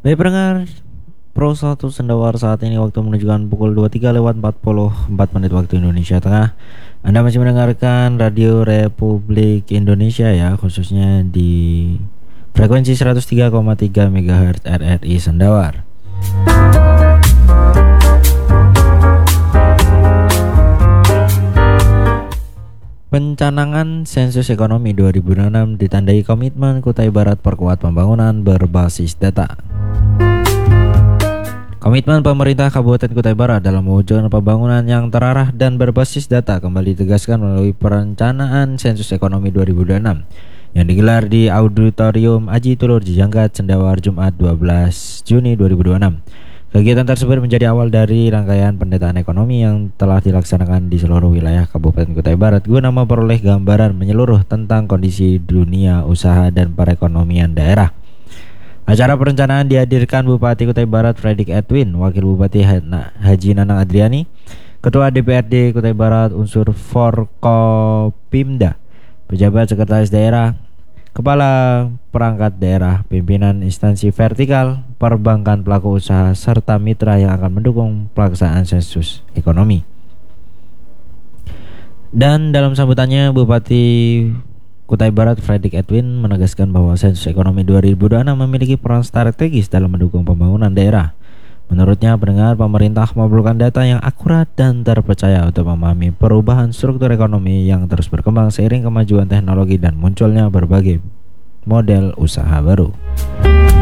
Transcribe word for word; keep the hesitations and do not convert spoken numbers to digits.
Baik pendengar, Pro satu Sendawar saat ini waktu menunjukkan pukul dua puluh tiga lewat empat puluh empat menit waktu Indonesia Tengah. Anda masih mendengarkan Radio Republik Indonesia ya, khususnya di frekuensi seratus tiga koma tiga megahertz R R I Sendawar. Pencanangan sensus ekonomi dua ribu enam ditandai komitmen Kutai Barat perkuat pembangunan berbasis data. Komitmen pemerintah Kabupaten Kutai Barat dalam mewujudkan pembangunan yang terarah dan berbasis data kembali ditegaskan melalui perencanaan sensus ekonomi dua ribu enam yang digelar di Auditorium Aji Tulur Jijangkat Sendawar Jumat dua belas Juni dua ribu dua puluh enam. Kegiatan tersebut menjadi awal dari rangkaian pendataan ekonomi yang telah dilaksanakan di seluruh wilayah Kabupaten Kutai Barat guna memperoleh gambaran menyeluruh tentang kondisi dunia usaha dan perekonomian daerah. Acara perencanaan dihadirkan Bupati Kutai Barat Fredrik Edwin, Wakil Bupati Haji Nanang Adriani, Ketua D P R D Kutai Barat unsur Forkopimda, pejabat sekretaris daerah, kepala perangkat daerah, pimpinan instansi vertikal, perbankan, pelaku usaha, serta mitra yang akan mendukung pelaksanaan sensus ekonomi. Dan dalam sambutannya, Bupati Kutai Barat Fredrik Edwin menegaskan bahwa sensus ekonomi dua ribu dua puluh enam memiliki peran strategis dalam mendukung pembangunan daerah. Menurutnya, pendengar, pemerintah memerlukan data yang akurat dan terpercaya untuk memahami perubahan struktur ekonomi yang terus berkembang seiring kemajuan teknologi dan munculnya berbagai model usaha baru.